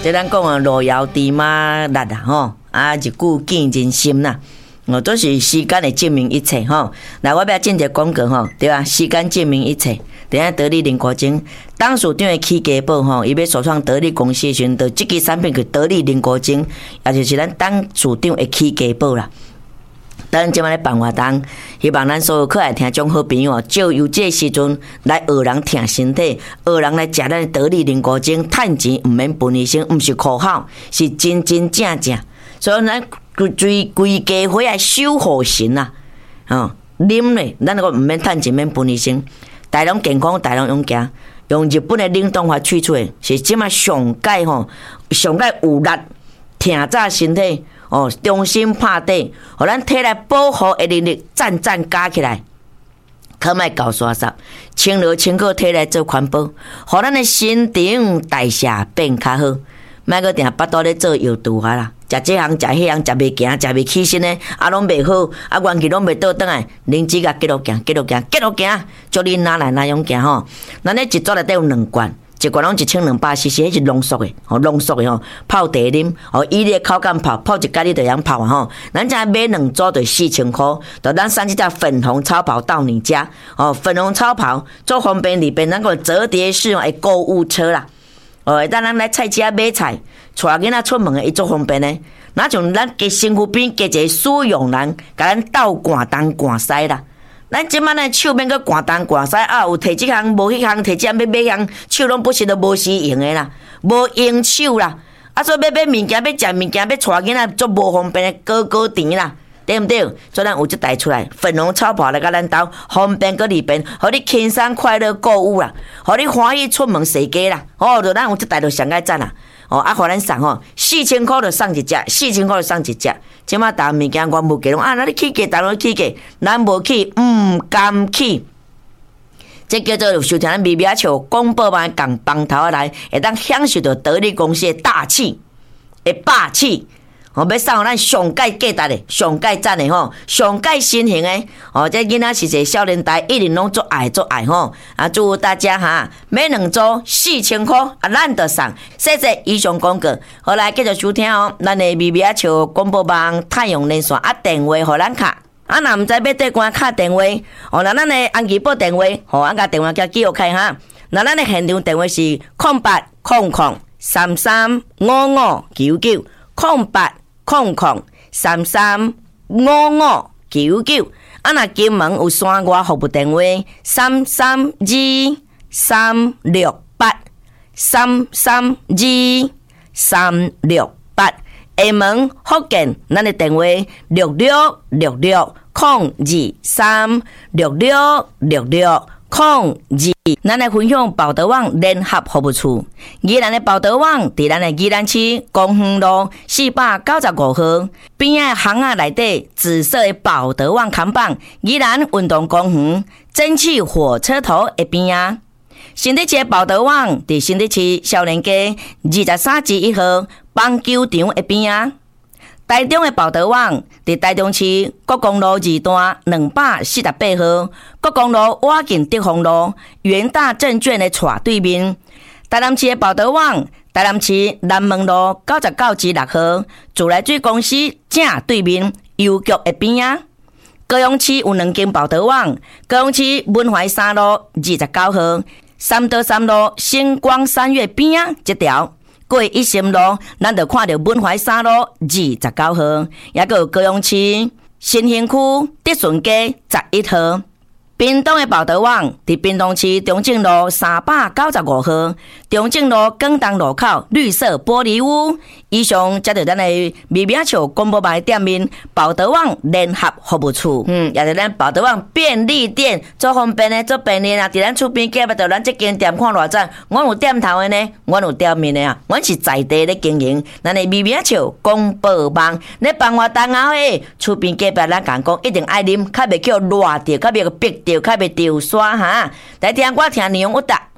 即咱讲啊，路遥知马力啊，吼啊，日久见人心啦。都是时间会证明一切吼。来，我要进一个广告吼，对吧？时间证明一切。等下得力零果精，董事长的起家宝吼，伊要首创得力公司的时阵，就即支产品叫得力零果精，也就是咱董事长的起家宝啦。咱即摆咧办活动，希望咱所有可爱听众好朋友，就由这时阵来学人听身体，学人来食咱的得力零果精，趁钱毋免分医生，毋是口号，是真真正正。所以咱规家伙来守护神啊！啉咧，咱个毋免趁钱，免分医生。大量健康，大量勇行，用日本的冷冻法萃出的，是即马上届吼，上届有力挺早身体中心拍底，互咱体内保护的能力赞加起来，可莫搞沙沙，清热清口体内做环保，互咱的新陈代谢变较好，莫个定巴肚咧做药毒啦。食这项食迄项，食袂行，食袂起身呢，拢袂好，元气拢袂倒转来。灵芝甲继续行，祝你哪来哪样行吼。咱咧一组内底有2罐，一罐拢1200cc，迄是浓缩的，浓缩的吼，泡茶啉，以你的口感泡一盖你就样泡啊吼。咱才买2组就4000块，就咱送这只粉红超跑到你家，粉红超跑做方便里边那个折叠式的购物车啦。等咱来菜市仔买菜，带囡仔出门的伊足方便的。那像咱家身躯边加一个使用人，甲咱斗寒东寒西啦。咱即摆呢手免搁寒东寒西有摕即项无迄项，摕即项要买项，手拢不是都无时用的啦，无用手啦。所以要买物件，要食物件，要带囡仔足无方便的，高甜啦。对毋对？所以咱有即台出来，粉红超跑来甲咱兜，方便搁里边，互你轻松快乐购物啦，互你欢喜出门踅街啦。就咱有即台就上个赞啦。互咱送4000块就送一只，4000块就送一只。即马逐物件我无给拢那你起价，逐拢起价，咱无起，毋甘起。这叫做收听咱咪咪笑广播版共帮头来，会当享受到得力公司的大气，的霸气。要送互咱上界价值的、上界赞的上界新型的这囡仔是一个少年代，一定拢足爱吼。祝大家买2组4000块咱就送。谢谢以上广告，好来继续收听咱的咪咪笑广播网太阳连线电话互咱卡。若毋知要对关卡电话，那咱的安吉宝电话，甲电话叫记录开那咱的现场电话是0800335599。0800335599。若金门有山外服务电话332368，332368。厦门福建咱的电话666602366602。咱来分享宝德网联合服务处，宜兰的宝德网伫咱的宜兰市公园路495号边仔巷仔内底紫色的宝德网看板，宜兰运动公园蒸汽火车头的边仔。新竹市的宝德网伫新竹市少年街23-1号棒球场的边仔。台中的宝德网伫台中市国公路2段248号，国公路瓦近德丰路元大证券的斜对面。台南市的宝德网，台南市南门路99-6号，自来水公司正对面邮局的边仔。高雄市有2间宝德网，高雄市文怀3路29号，三德3路星光三月边仔这条。过一心路，咱就看到文怀3路29号，也有高雄市新兴区德顺街11号。屏东的宝德网伫屏东市中正路395号，中正路广东路口绿色玻璃屋。以上才是咱的咪咪笑广播版店面宝德网联合服务处。也是咱宝德网便利店，做方便的，做便利啦。伫咱厝边隔壁，咱这间店看偌赞，阮有店头的呢，阮有店面的啊，阮是在地咧经营。咱的咪咪笑广播网咧办活动厝边隔壁咱讲一定爱啉，较袂叫热着，较袂逼着，较袂掉沙来听我听内容有达。